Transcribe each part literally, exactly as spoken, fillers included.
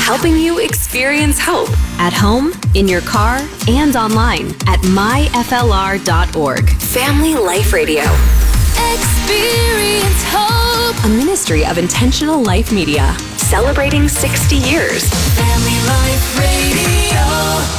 helping you experience hope at home, in your car, and online at my f l r dot org. Family Life Radio. Experience hope. A ministry of Intentional Life Media. Celebrating sixty years. Family Life Radio.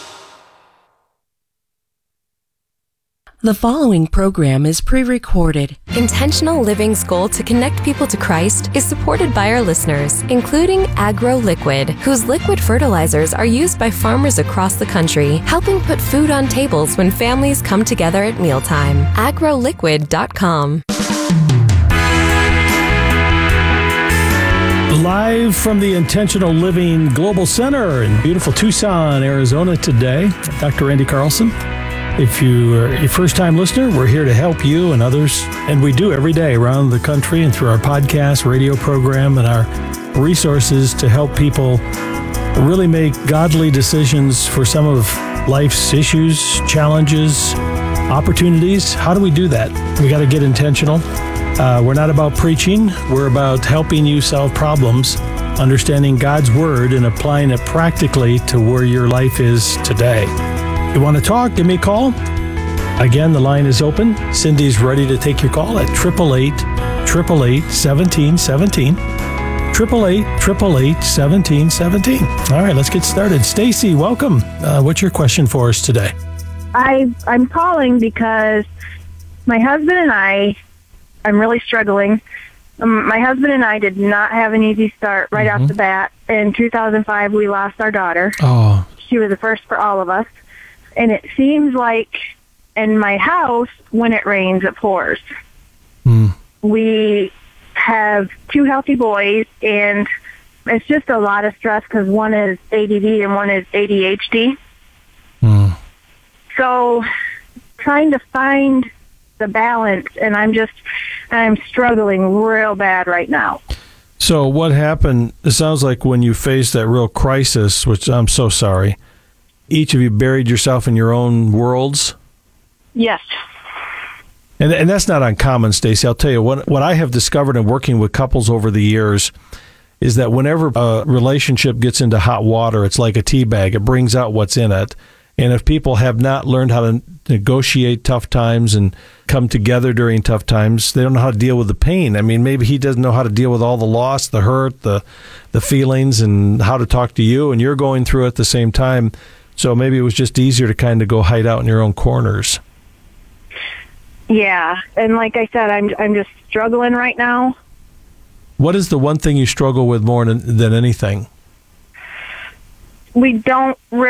The following program is pre-recorded. Intentional Living's goal to connect people to Christ is supported by our listeners, including Agro Liquid, whose liquid fertilizers are used by farmers across the country, helping put food on tables when families come together at mealtime. agro liquid dot com. Live from the Intentional Living Global Center in beautiful Tucson, Arizona today, Doctor Randy Carlson. If you are a first-time listener, we're here to help you and others, and we do every day around the country and through our podcast, radio program, and our resources to help people really make godly decisions for some of life's issues, challenges, opportunities. How do we do that? We got to get intentional. Uh, we're not about preaching. We're about helping you solve problems, understanding God's Word, and applying it practically to where your life is today. You want to talk? Give me a call. Again, the line is open. Cindy's ready to take your call at eight eight eight, eight eight eight, one seven one seven. eight eight eight, eight eight eight, one seven one seven. All right, let's get started. Stacy, welcome. Uh, what's your question for us today? I, I'm calling because my husband and I, I'm really struggling. Um, my husband and I did not have an easy start right mm-hmm. off the bat. In two thousand five, we lost our daughter. Oh. She was the first for all of us. And it seems like in my house, when it rains, it pours. Mm. We have two healthy boys, and it's just a lot of stress because one is A D D and one is A D H D. Mm. So trying to find the balance, and I'm just, I'm struggling real bad right now. So what happened, it sounds like when you faced that real crisis, which I'm so sorry, each of you buried yourself in your own worlds? Yes. And and that's not uncommon, Stacy. I'll tell you, what what I have discovered in working with couples over the years is that whenever a relationship gets into hot water, it's like a tea bag. It brings out what's in it. And if people have not learned how to negotiate tough times and come together during tough times, they don't know how to deal with the pain. I mean, maybe he doesn't know how to deal with all the loss, the hurt, the the feelings, and how to talk to you, and you're going through it at the same time. So maybe it was just easier to kind of go hide out in your own corners. Yeah, and like I said, I'm I'm just struggling right now. What is the one thing you struggle with more than, than anything? We don't really